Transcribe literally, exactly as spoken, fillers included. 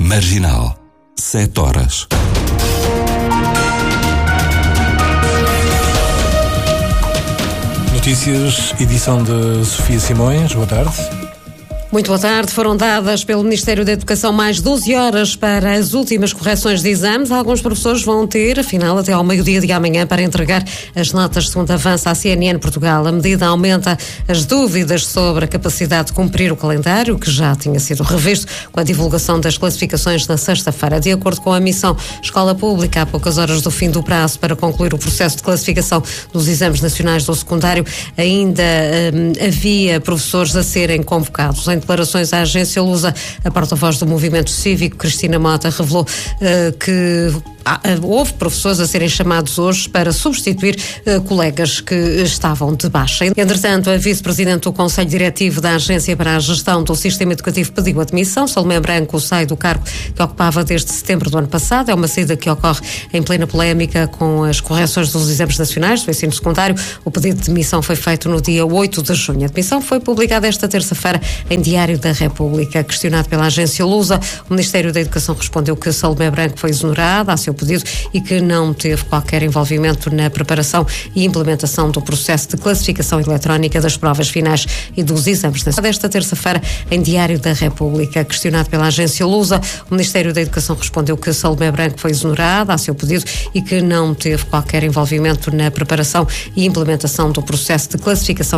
Marginal. Sete horas. Notícias, edição de Sofia Simões. Boa tarde. Muito boa tarde. Foram dadas pelo Ministério da Educação mais doze horas para as últimas correções de exames. Alguns professores vão ter, afinal, até ao meio-dia de amanhã para entregar as notas, segundo avança a C N N Portugal. A medida aumenta as dúvidas sobre a capacidade de cumprir o calendário, que já tinha sido revisto com a divulgação das classificações na sexta-feira. De acordo com a missão Escola Pública, há poucas horas do fim do prazo para concluir o processo de classificação dos exames nacionais do secundário, ainda hum, havia professores a serem convocados. Em declarações à agência Lusa, a porta-voz do Movimento Cívico, Cristina Mota, revelou uh, que ah, houve professores a serem chamados hoje para substituir uh, colegas que estavam de baixa. Entretanto, a vice-presidente do Conselho Diretivo da Agência para a Gestão do Sistema Educativo pediu admissão. Salomé Branco sai do cargo que ocupava desde setembro do ano passado. É uma saída que ocorre em plena polémica com as correções dos exames nacionais do ensino secundário. O pedido de demissão foi feito no dia oito de junho. A demissão foi publicada esta terça-feira em Diário da República. Questionado pela agência Lusa, o Ministério da Educação respondeu que Salomé Branco foi exonerada a seu pedido e que não teve qualquer envolvimento na preparação e implementação do processo de classificação eletrónica das provas finais e dos exames nacionais. Desta terça-feira, em Diário da República, questionado pela agência Lusa, o Ministério da Educação respondeu que Salomé Branco foi exonerada a seu pedido e que não teve qualquer envolvimento na preparação e implementação do processo de classificação